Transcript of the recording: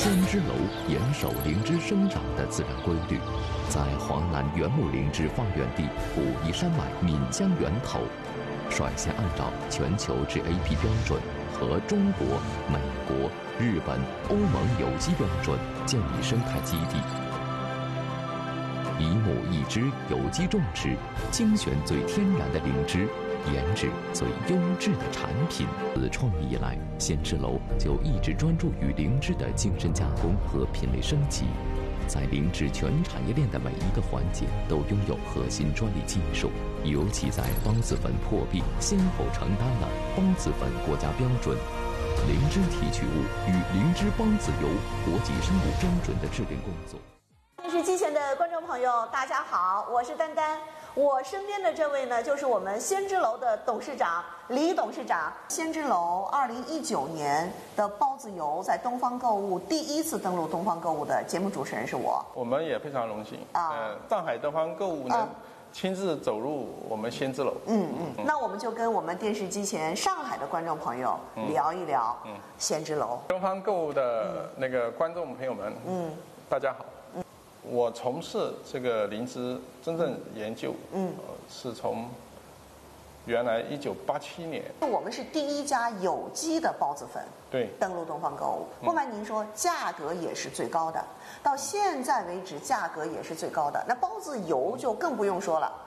仙芝楼严守灵芝生长的自然规律，在华南原木灵芝发源地武夷山脉岷江源头，率先按照全球 GAP 标准和中国、美国、日本、欧盟有机标准建立生态基地，一木一枝有机种植，精选最天然的灵芝，研制最优质的产品。自创立以来，仙芝楼就一直专注于灵芝的精深加工和品类升级，在灵芝全产业链的每一个环节都拥有核心专利技术，尤其在孢子粉破壁先后承担了孢子粉国家标准、灵芝提取物与灵芝孢子油国际生物标准的制定工作。 电视机前的观众朋友，大家好，我是丹丹。我身边的这位呢，就是我们仙芝楼的董事长李董事长。仙芝楼2019年的孢子油在东方购物第一次登陆东方购物的节目主持人是我。 我们也非常荣幸上海东方购物呢。亲自走入我们仙芝楼。 那我们就跟我们电视机前上海的观众朋友聊一聊仙芝楼。 东方购物的那个观众朋友们，大家好。我从事这个灵芝真正研究，是从原来1987年， 我们是第一家有机的孢子粉， 对， 登陆东方购物。不瞒您说，价格也是最高的，到现在为止价格也是最高的。那孢子油就更不用说了，